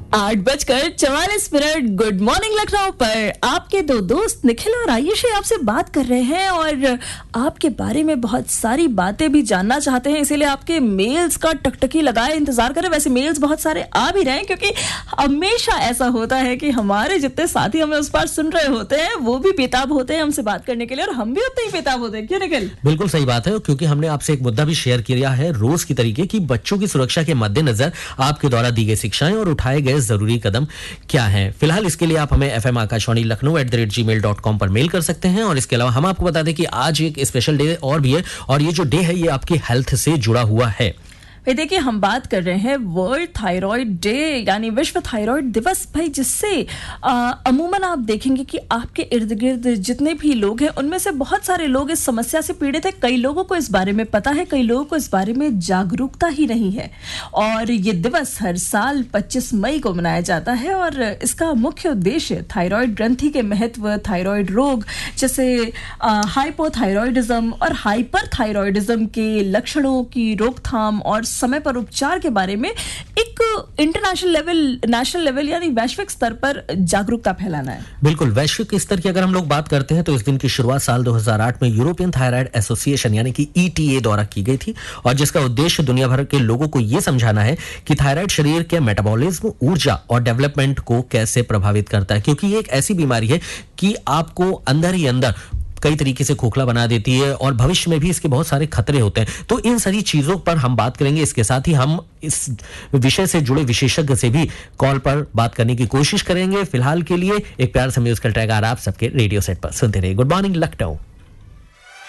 8:44 good morning Lucknow पर आपके दो दोस्त निखिल और आयुषी आपसे बात कर रहे हैं और आपके बारे में बहुत सारी बातें भी जानना चाहते हैं, इसीलिए आपके मेल्स का टकटकी लगाए इंतजार करें। वैसे मेल्स बहुत सारे आ भी रहे हैं क्योंकि हमेशा ऐसा होता है कि हमारे जितने साथी हमें उस पार सुन रहे होते हैं वो भी बेताब होते हैं हमसे बात करने के लिए और हम भी उतने ही बेताब होते हैं। क्यों निखिल? बिल्कुल सही बात है, क्योंकि हमने आपसे एक मुद्दा भी शेयर किया है रोज की तरीके की बच्चों की सुरक्षा के मद्देनजर आपके द्वारा दी गई शिक्षाएं और उठाए गए जरूरी कदम क्या हैं। फिलहाल इसके लिए आप हमें FM आकाशवाणी लखनऊ @gmail.com पर मेल कर सकते हैं। और इसके अलावा हम आपको बता दें कि आज एक स्पेशल डे और भी है और ये जो डे है ये आपकी हेल्थ से जुड़ा हुआ है। भाई देखिए, हम बात कर रहे हैं वर्ल्ड थायराइड डे यानी विश्व थायराइड दिवस भाई, जिससे अमूमन आप देखेंगे कि आपके इर्द गिर्द जितने भी लोग हैं उनमें से बहुत सारे लोग इस समस्या से पीड़ित हैं। कई लोगों को इस बारे में पता है, कई लोगों को इस बारे में जागरूकता ही नहीं है। और ये दिवस हर साल 25 मई को मनाया जाता है और इसका मुख्य उद्देश्य थायराइड ग्रंथि के महत्व, थायराइड रोग जैसे हाइपोथायराइडिज्म और हाइपरथायराइडिज्म के लक्षणों की रोकथाम और समय पर उपचार के बारे में एक इंटरनेशनल लेवल, नेशनल लेवल यानी वैश्विक स्तर पर जागरूकता फैलाना है। बिल्कुल, वैश्विक स्तर की अगर हम लोग बात करते हैं तो इस दिन की शुरुआत साल 2008 में यूरोपियन थायराइड एसोसिएशन यानी कि ETA द्वारा की गई थी और जिसका उद्देश्य दुनिया भर के लोगों को यह समझाना है कि थायराइड शरीर के मेटाबॉलिज्म, ऊर्जा और डेवलपमेंट को कैसे प्रभावित करता है, क्योंकि ये एक ऐसी बीमारी है कि आपको अंदर ही अंदर कई तरीके से खोखला बना देती है और भविष्य में भी इसके बहुत सारे खतरे होते हैं। तो इन सारी चीजों पर हम बात करेंगे। इसके साथ ही हम इस विषय से जुड़े विशेषज्ञ से भी कॉल पर बात करने की कोशिश करेंगे। फिलहाल के लिए एक प्यार सा म्यूजिकल ट्रैक आ रहा है आप सबके रेडियो सेट पर, सुनते रहिए गुड मॉर्निंग लखनऊ।